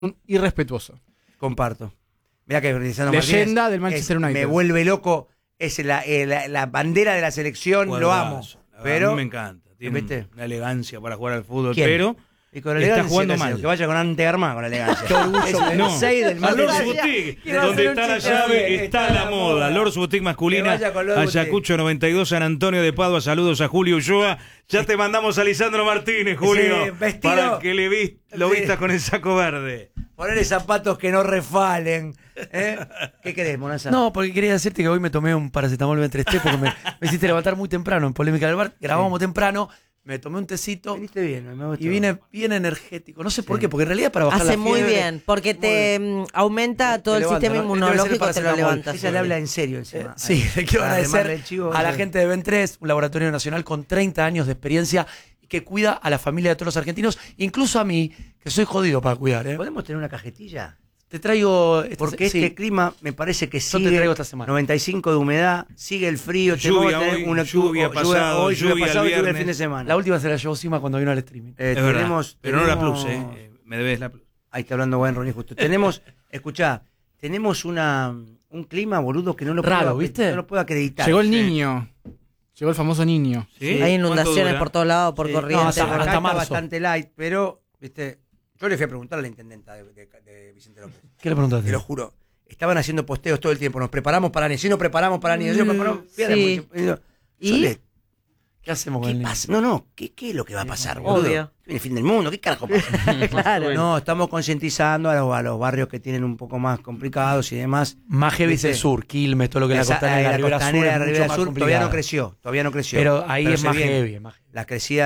irrespetuoso. Comparto. Mirá que Lisandro Leyenda Martínez del Manchester United. Me vuelve loco. Es la bandera de la selección, lo amo. Pero a mí me encanta. Tiene una elegancia para jugar al fútbol, ¿quién? pero y con elegancia, está jugando mal. Que vaya con Antearma con elegancia. Qué orgullo. Es No. 6 del A Lords Manchester. Boutique, donde está la llave, está la moda. Lords Boutique masculina, Ayacucho 92, San Antonio de Padua. Saludos a Julio Ulloa. Ya te mandamos a Lisandro Martínez, Julio, para que lo vistas con el saco verde. Ponerle zapatos que no refalen. ¿Qué querés, Monaza? No, porque quería decirte que hoy me tomé un paracetamol B3T porque me hiciste levantar muy temprano en Polémica del Bar. Grabamos temprano, me tomé un tecito. Viniste bien, me gustó. Y vine bien energético. No sé por qué, porque en realidad es para bajar la Hace fiebre. muy bien, porque te aumenta todo el sistema inmunológico, te lo levanta. Ella le habla en serio encima. Sí, le quiero agradecer a la gente de Ben3, un laboratorio nacional con 30 años de experiencia que cuida a la familia de todos los argentinos, incluso a mí, que soy jodido para cuidar. ¿Podemos tener una cajetilla? Te traigo... Porque este clima me parece que sigue. Yo te traigo esta semana. 95 de humedad, sigue el frío. Lluvia hoy, lluvia pasado, lluvia el fin de semana. La última se la llevó Sima cuando vino al streaming. Tenemos, pero no la plus, me debes la plus. Ahí está hablando buen Ronnie justo. Escuchá, tenemos un clima, boludo, que no lo raro, puedo, ¿viste? No lo puedo acreditar. Llegó el niño. Llegó el famoso niño. ¿Sí? Hay inundaciones por todos lados, por corriente. No, hasta marzo. Bastante light, pero, viste, yo le fui a preguntar a la intendenta de Vicente López. ¿Qué le preguntaste? Te lo juro. Estaban haciendo posteos todo el tiempo. Nos preparamos para ni. Si nos preparamos para ni. Sí. ¿Y? ¿Qué hacemos con ¿Qué el niño? pasa? No, ¿qué es lo que va a pasar, boludo? Obvio. Viene el fin del mundo, ¿qué carajo pasa? Claro. No, estamos concientizando a los barrios que tienen un poco más complicados y demás. Más heavy es ¿Viste? el sur, Quilmes, todo lo que es la costanera de la Ribera Sur. de es Ribera mucho más Sur todavía no complicada. creció. Pero ahí es se más viene. heavy, es más heavy. La crecida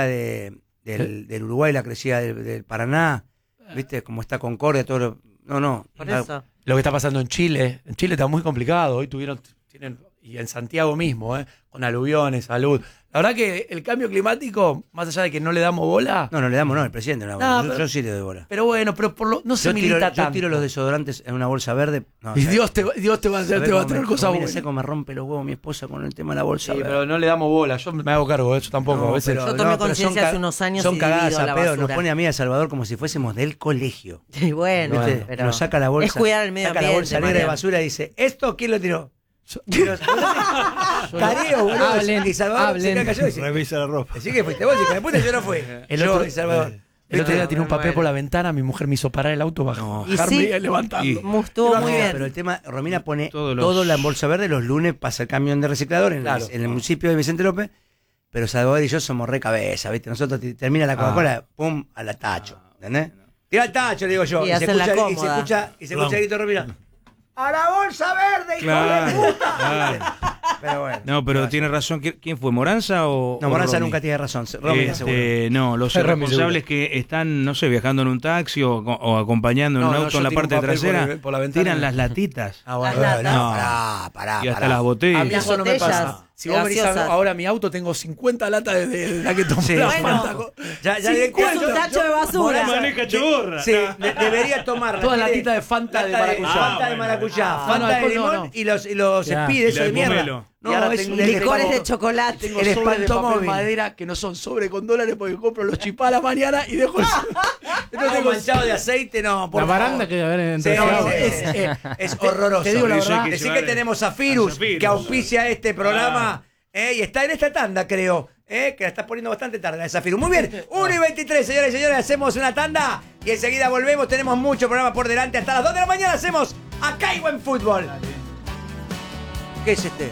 del Uruguay, la crecida del Paraná, ¿viste? Como está Concordia, todo lo... No. Por eso. Lo que está pasando en Chile está muy complicado. Hoy tienen, y en Santiago mismo, con aluviones, salud. La verdad que el cambio climático, más allá de que no le damos bola. No le damos, el presidente no le da bola. Yo sí le doy bola. Pero bueno, no se milita tanto. Yo tiro los desodorantes en una bolsa verde. No, y Dios te va a traer cosas buenas. Sé cómo me rompe los huevos mi esposa con el tema de la bolsa Sí, verde. pero no le damos bola. Yo me hago cargo de eso tampoco. A veces. Yo tomé conciencia hace unos años son y cagadas divido a la pedo. basura. Nos pone a mí y a Salvador como si fuésemos del colegio. Y bueno, ¿Viste? pero Nos saca la bolsa. es cuidar el medio saca ambiente. la bolsa negra de Mariano. basura y dice, ¿esto quién lo tiró? Careo, boludo. Hablen, Y Salvador se queda callado y dice, Revisa la ropa. así que fuiste vos, hija de puta, yo no fui. Yo y Salvador. El otro día tiré un papel por la ventana, mi mujer me hizo parar el auto, bajarme y levantarlo. Estuvo muy bien. Pero el tema, Romina pone Todos todo los- la en bolsa verde, los lunes pasa el camión de reciclador en el municipio de Vicente López, pero Salvador y yo somos re cabeza, ¿viste? Nosotros termina la Coca-Cola, pum, a la tacho, ¿entendés? Tira al tacho, le digo yo. Y hacen la cómoda. Y se escucha el grito de Romina. ¡A la bolsa verde, hijo de puta! Claro. Pero bueno. No, pero tiene razón. ¿Quién fue? ¿Moranza o.? No, o Moranza Romy? nunca tiene razón. Romina seguro. No, los Romy responsables que están, no sé, viajando en un taxi o acompañando en un auto yo en la tiro parte un papel trasera, por la ventana. tiran las latitas. Las latas. No, pará. Y hasta las botellas. A mí eso no me botellas pasa. Si vos venís gaseosas. ahora a mi auto, tengo 50 latas de la que tomé. Sí. la Bueno. Fanta. Ya Es un tacho de basura. Maneja chorra. Sí, debería tomar Todas latitas de Fanta de maracuyá. Fanta de maracuyá, Ah, Fanta no, de alcohol limón no. y los Ya. Speed, Y eso la de de mierda. pomelo. Y ahora es tengo un Licores de espanto- chocolate. Tengo El sobres de papel espantomóvil. madera que no son sobre con dólares porque compro los chipá a la mañana y dejo el Entonces tengo manchado de aceite, no, por La favor. baranda que debe haber Sí, entre no, ese es horroroso. te digo la Dice verdad. que Decir se que va tenemos a Firus, Zafirus. que auspicia este programa, y está en esta tanda, creo, que la estás poniendo bastante tarde, la Zafirus. Muy bien, 1:23, señores y señores, hacemos una tanda y enseguida volvemos. Tenemos mucho programa por delante. Hasta las 2 de la mañana hacemos Acá y Buen Fútbol. ¿Qué es este?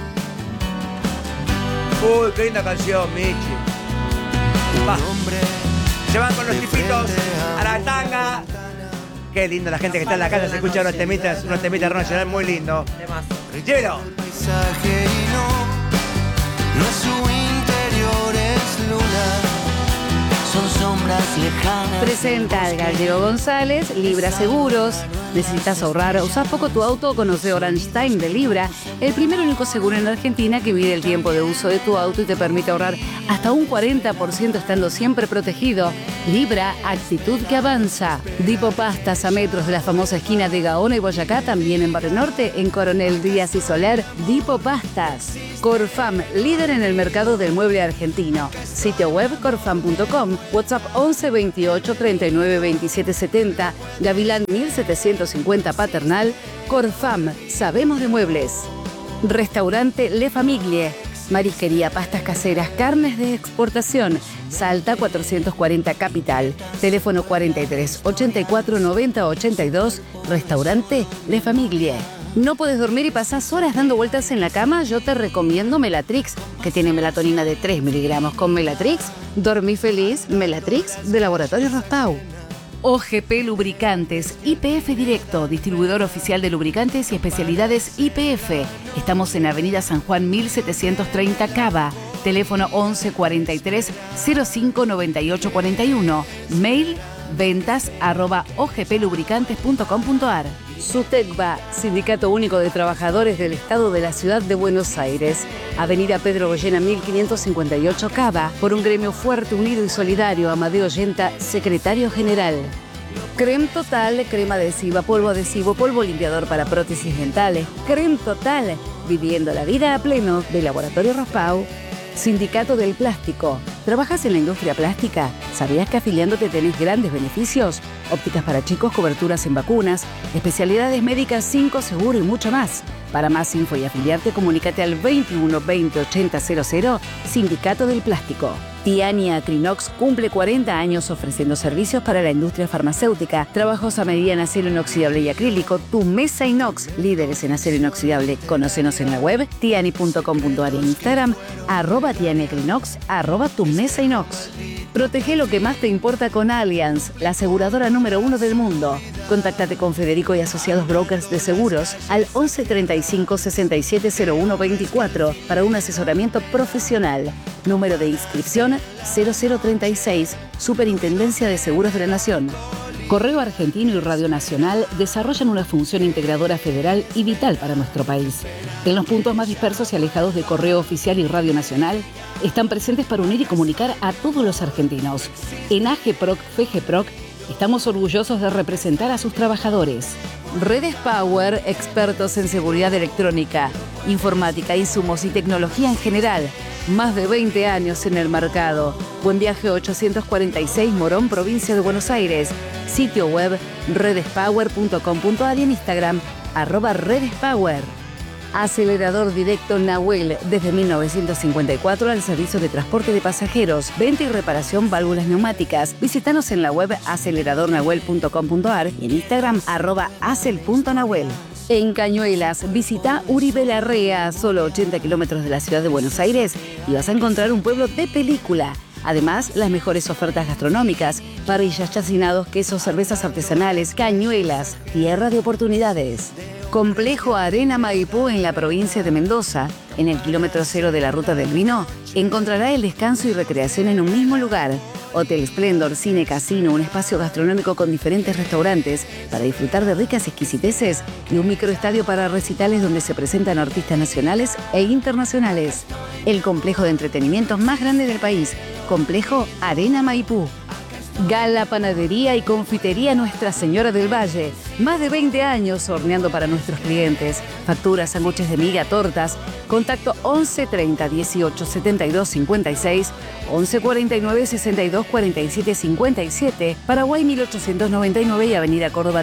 Uy, qué linda canción, Michi. Va. Se van con los tipitos a la tanga. Qué lindo la gente que está en la casa, se escucha unos temitas de rock nacional muy lindo. Temazo. Llévelo. Paisaje y no es su interior, es luna, son sombras lejanas. Presenta el Gallego González, Libra Seguros. ¿Necesitas ahorrar? ¿Usás poco tu auto? Conoce Orange Time de Libra, el primer y único seguro en Argentina que mide el tiempo de uso de tu auto y te permite ahorrar hasta un 40% estando siempre protegido. Libra, actitud que avanza. Dipo Pastas a metros de la famosa esquina de Gaona y Boyacá, también en Barrio Norte, en Coronel Díaz y Soler. Dipo Pastas. Corfam, líder en el mercado del mueble argentino. Sitio web corfam.com, WhatsApp 11 28 39 27 70, Gavilán 1750 Paternal. Corfam, sabemos de muebles. Restaurante Le Famiglie, marisquería, pastas caseras, carnes de exportación. Salta 440 Capital. Teléfono 43 84 90 82. Restaurante Le Famiglie. ¿No puedes dormir y pasás horas dando vueltas en la cama? Yo te recomiendo Melatrix, que tiene melatonina de 3 miligramos. Con Melatrix, dormí feliz. Melatrix de Laboratorio Rospau. OGP Lubricantes, YPF Directo, distribuidor oficial de lubricantes y especialidades YPF. Estamos en Avenida San Juan 1730 Cava. Teléfono 11 43 05 98 41. Mail ventas@ogplubricantes.com.ar. SUTECBA, Sindicato Único de Trabajadores del Estado de la Ciudad de Buenos Aires. Avenida Pedro Goyena 1558 Cava. Por un gremio fuerte, unido y solidario. Amadeo Yenta, secretario general. Creme Total, crema adhesiva, polvo limpiador para prótesis dentales. Creme Total, viviendo la vida a pleno. De Laboratorio Rospau. Sindicato del Plástico. ¿Trabajas en la industria plástica? ¿Sabías que afiliándote tenés grandes beneficios? Ópticas para chicos, coberturas en vacunas, especialidades médicas 5 seguro y mucho más. Para más info y afiliarte, comunícate al 21 20 80 00, Sindicato del Plástico. Tiani Acrinox cumple 40 años ofreciendo servicios para la industria farmacéutica, trabajos a medida en acero inoxidable y acrílico. Tu Mesa Inox, líderes en acero inoxidable. Conócenos en la web tiani.com.ar y en Instagram @tianiacrinox, @tu Mesa Inox. Protege lo que más te importa con Allianz, la aseguradora número 1 del mundo. Contáctate con Federico y Asociados Brokers de Seguros al 11 35 67 01 24 para un asesoramiento profesional. Número de inscripción 0036, Superintendencia de Seguros de la Nación. Correo Argentino y Radio Nacional desarrollan una función integradora federal y vital para nuestro país. En los puntos más dispersos y alejados de Correo Oficial y Radio Nacional, están presentes para unir y comunicar a todos los argentinos. En AGPROC, FGPROC, estamos orgullosos de representar a sus trabajadores. Redes Power, expertos en seguridad electrónica, informática, insumos y tecnología en general. Más de 20 años en el mercado. Buen Viaje 846 Morón, provincia de Buenos Aires. Sitio web redespower.com.ar y en Instagram @redespower. Acelerador directo Nahuel, desde 1954 al servicio de transporte de pasajeros, venta y reparación válvulas neumáticas. Visítanos en la web aceleradornahuel.com.ar y en Instagram @acel.nahuel. En Cañuelas, visita Uribe Larrea, solo 80 kilómetros de la ciudad de Buenos Aires, y vas a encontrar un pueblo de película. Además, las mejores ofertas gastronómicas, parrillas, chacinados, quesos, cervezas artesanales. Cañuelas, tierra de oportunidades. Complejo Arena Maipú en la provincia de Mendoza. En el kilómetro 0 de la Ruta del Vino, encontrará el descanso y recreación en un mismo lugar. Hotel Splendor, cine, casino, un espacio gastronómico con diferentes restaurantes para disfrutar de ricas exquisiteces y un microestadio para recitales donde se presentan artistas nacionales e internacionales. El complejo de entretenimiento más grande del país, Complejo Arena Maipú. Gala Panadería y Confitería Nuestra Señora del Valle. Más de 20 años horneando para nuestros clientes. Facturas, sándwiches de miga, tortas. Contacto 11 30 18 72 56, 11 49 62 47 57, Paraguay 1899 y Avenida Córdoba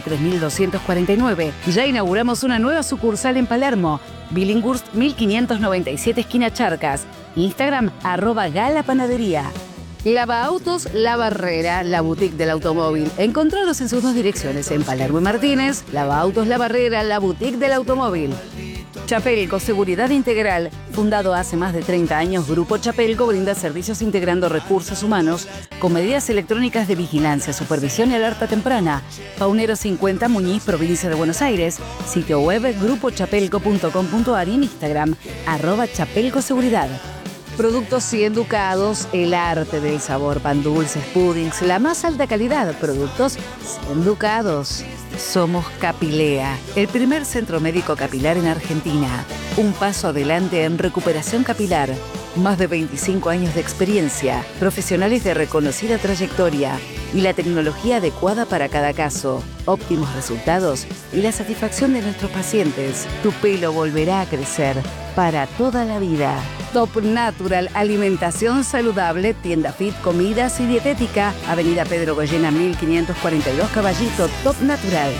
3249. Ya inauguramos una nueva sucursal en Palermo. Billinghurst 1597 esquina Charcas. Instagram @Gala Panadería. Lava Autos La Barrera, la boutique del automóvil. Encontraros en sus dos direcciones, en Palermo y Martínez. Lava Autos La Barrera, la boutique del automóvil. Chapelco, seguridad integral. Fundado hace más de 30 años, Grupo Chapelco brinda servicios integrando recursos humanos con medidas electrónicas de vigilancia, supervisión y alerta temprana. Paunero 50, Muñiz, provincia de Buenos Aires. Sitio web grupochapelco.com.ar y en Instagram @chapelcoseguridad. Productos Cien Ducados, el arte del sabor, pan dulces, puddings, la más alta calidad. Productos Cien Ducados. Somos Capilea, el primer centro médico capilar en Argentina. Un paso adelante en recuperación capilar. Más de 25 años de experiencia, profesionales de reconocida trayectoria y la tecnología adecuada para cada caso, óptimos resultados y la satisfacción de nuestros pacientes. Tu pelo volverá a crecer para toda la vida. Top Natural, alimentación saludable, tienda fit, comidas y dietética. Avenida Pedro Goyena 1542 Caballito, Top Natural.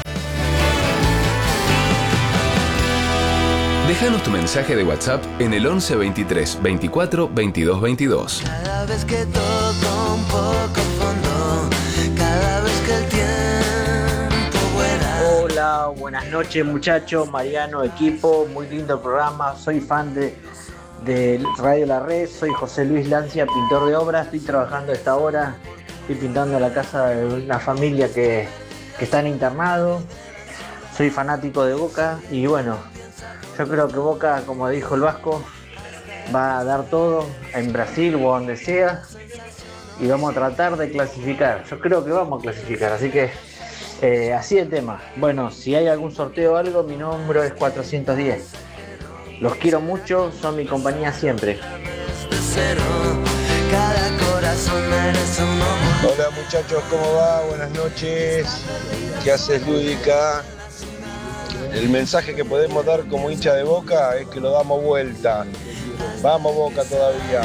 Déjanos tu mensaje de WhatsApp en el 11 23 24 22 22. Cada vez que toco un poco fondo, cada vez que el tiempo vuela. Hola, buenas noches muchachos, Mariano, equipo, muy lindo programa, soy fan de Radio La Red, soy José Luis Lancia, pintor de obras, estoy trabajando a esta hora, estoy pintando la casa de una familia que está en internado, soy fanático de Boca y bueno, yo creo que Boca, como dijo el Vasco, va a dar todo en Brasil o donde sea y vamos a tratar de clasificar. Yo creo que vamos a clasificar, así que así el tema. Bueno, si hay algún sorteo o algo, mi número es 410. Los quiero mucho, son mi compañía siempre. Hola muchachos, ¿cómo va? Buenas noches. ¿Qué haces, Lúdica? El mensaje que podemos dar como hincha de Boca es que lo damos vuelta. Vamos Boca todavía.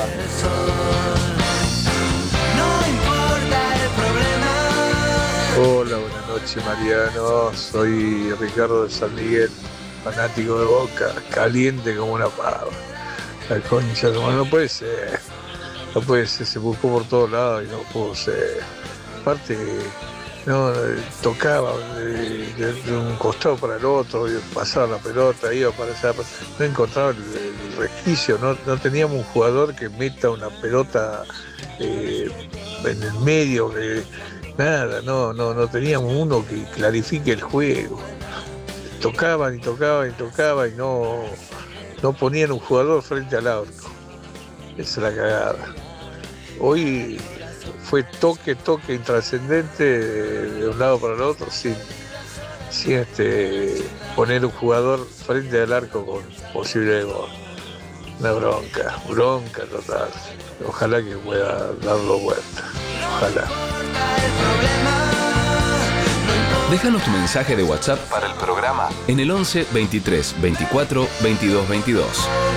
Hola, buenas noches Mariano. Soy Ricardo de San Miguel, fanático de Boca, caliente como una pava. La concha, como no puede ser. No puede ser, se buscó por todos lados y no pudo ser. Aparte, no tocaba de un costado para el otro, pasaba la pelota, iba para allá, no encontraba el resquicio, no teníamos un jugador que meta una pelota en el medio, nada, no teníamos uno que clarifique el juego. Tocaban y no ponían un jugador frente al arco. Esa es la cagada. Hoy fue toque intrascendente de un lado para el otro sin poner un jugador frente al arco con posible gol. Una bronca total. Ojalá que pueda darlo vuelta. Ojalá. Déjanos tu mensaje de WhatsApp para el programa en el 11 23 24 22 22.